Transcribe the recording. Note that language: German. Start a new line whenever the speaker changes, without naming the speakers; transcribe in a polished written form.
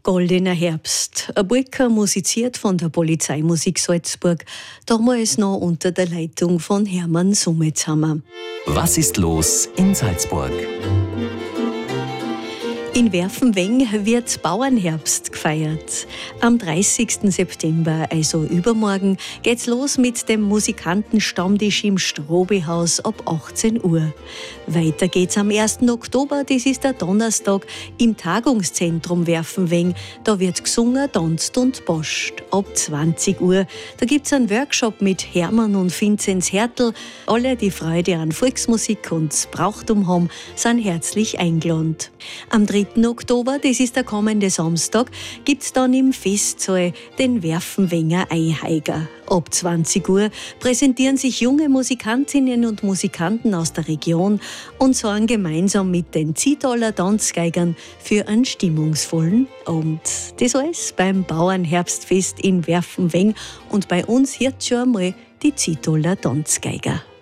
Goldener Herbst. Ein Burka musiziert von der Polizeimusik Salzburg, damals noch unter der Leitung von Hermann Summetzhammer.
Was ist los in Salzburg?
In Werfenweng wird Bauernherbst gefeiert. Am 30. September, also übermorgen, geht's los mit dem Musikantenstammtisch im Strobehaus ab 18 Uhr. Weiter geht's am 1. Oktober, das ist der Donnerstag, im Tagungszentrum Werfenweng. Da wird gesungen, tanzt und boscht. Ab 20 Uhr, da gibt's einen Workshop mit Hermann und Vinzenz Hertel. Alle, die Freude an Volksmusik und Brauchtum haben, sind herzlich eingeladen. Am 3. Oktober, das ist der kommende Samstag, gibt's dann im Festsaal den Werfenwenger Einheiger. Ab 20 Uhr präsentieren sich junge Musikantinnen und Musikanten aus der Region und sorgen gemeinsam mit den Zietaler Tanzgeigern für einen stimmungsvollen Abend. Das alles beim Bauernherbstfest in Werfenweng und bei uns hört schon einmal die Zietaler Tanzgeiger.